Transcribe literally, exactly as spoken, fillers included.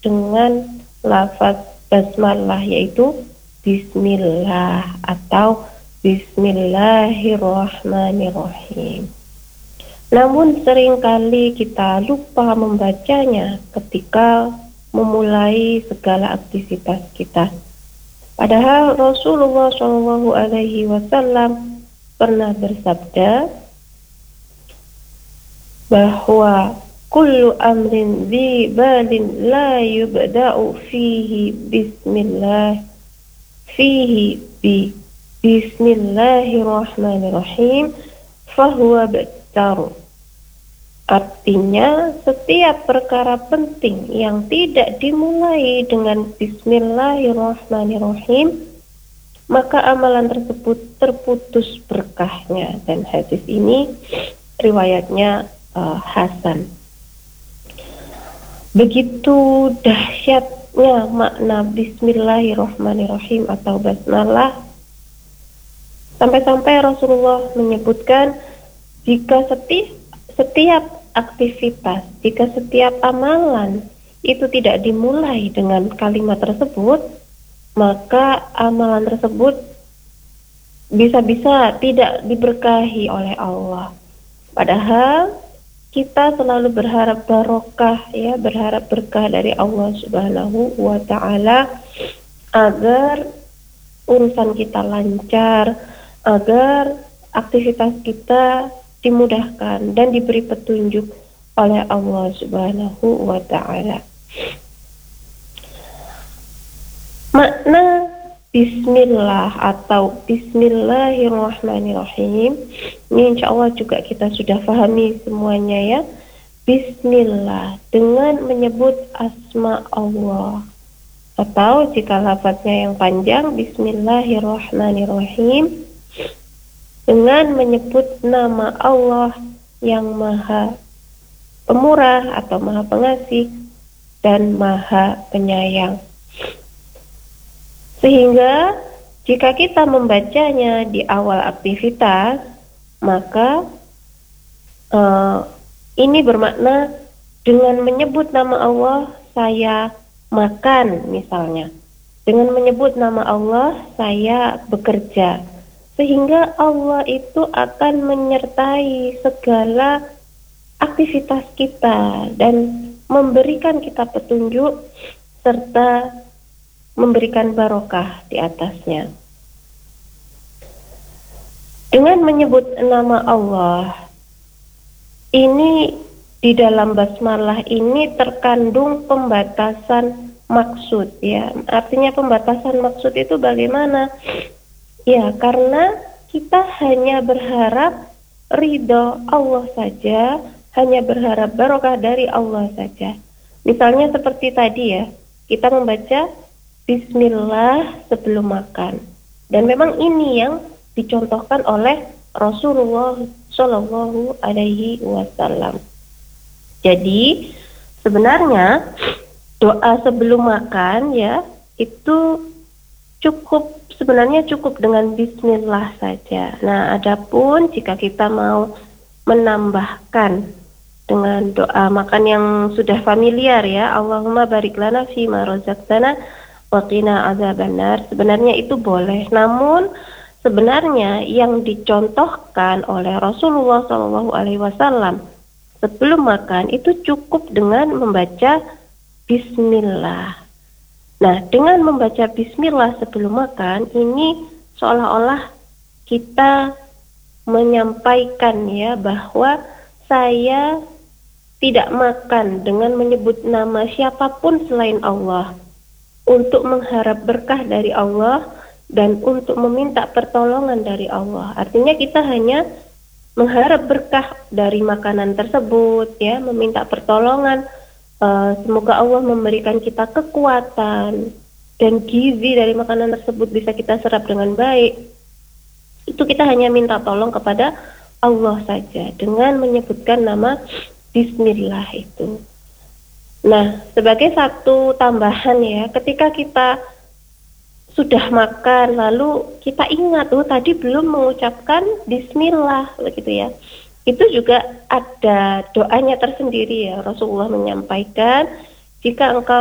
dengan lafaz basmalah, yaitu bismillah atau bismillahirrahmanirrahim. Namun seringkali kita lupa membacanya ketika memulai segala aktivitas kita. Padahal Rasulullah shallallahu alaihi wasallam pernah bersabda bahwa kullu amrin dhi balin la yubda'u fihi bismillah fihi bi bismillahirrahmanirrahim fahuwa ba'taru. Artinya, setiap perkara penting yang tidak dimulai dengan bismillahirrahmanirrahim, maka amalan tersebut terputus berkahnya. Dan hadis ini riwayatnya uh, Hasan. Begitu dahsyatnya makna bismillahirrahmanirrahim atau basmalah, sampai-sampai Rasulullah menyebutkan jika setiap, setiap aktivitas, jika setiap amalan itu tidak dimulai dengan kalimat tersebut, maka amalan tersebut bisa-bisa tidak diberkahi oleh Allah. Padahal kita selalu berharap barokah, ya, berharap berkah dari Allah Subhanahu wa taala agar urusan kita lancar, agar aktivitas kita dimudahkan dan diberi petunjuk oleh Allah Subhanahu wa taala. Makna bismillah atau bismillahirrahmanirrahim ini insya Allah juga kita sudah pahami semuanya, ya. Bismillah dengan menyebut asma Allah, atau jika lafadznya yang panjang bismillahirrahmanirrahim dengan menyebut nama Allah yang maha pemurah atau maha pengasih dan maha penyayang. Sehingga jika kita membacanya di awal aktivitas, maka uh, ini bermakna dengan menyebut nama Allah saya makan misalnya, dengan menyebut nama Allah saya bekerja, sehingga Allah itu akan menyertai segala aktivitas kita dan memberikan kita petunjuk serta memberikan barokah di atasnya. Dengan menyebut nama Allah, ini di dalam basmalah ini terkandung pembatasan maksud, ya. Artinya pembatasan maksud itu bagaimana? Ya, karena kita hanya berharap ridho Allah saja, hanya berharap barokah dari Allah saja. Misalnya seperti tadi, ya, kita membaca bismillah sebelum makan. Dan memang ini yang dicontohkan oleh Rasulullah Shallallahu Alaihi Wasallam. Jadi sebenarnya doa sebelum makan, ya, itu cukup, sebenarnya cukup dengan bismillah saja. Nah, adapun jika kita mau menambahkan dengan doa makan yang sudah familiar, ya, Allahumma barik lana fima razaqtana wa qina adzabannar, sebenarnya itu boleh. Namun sebenarnya yang dicontohkan oleh Rasulullah shallallahu alaihi wasallam sebelum makan itu cukup dengan membaca bismillah. Nah, dengan membaca bismillah sebelum makan, ini seolah-olah kita menyampaikan, ya, bahwa saya tidak makan dengan menyebut nama siapapun selain Allah, untuk mengharap berkah dari Allah dan untuk meminta pertolongan dari Allah. Artinya kita hanya mengharap berkah dari makanan tersebut, ya, meminta pertolongan. Uh, semoga Allah memberikan kita kekuatan dan gizi dari makanan tersebut bisa kita serap dengan baik. Itu kita hanya minta tolong kepada Allah saja dengan menyebutkan nama bismillah itu. Nah, sebagai satu tambahan, ya, ketika kita sudah makan lalu kita ingat, oh tadi belum mengucapkan bismillah, begitu, ya. Itu juga ada doanya tersendiri, ya. Rasulullah menyampaikan, jika engkau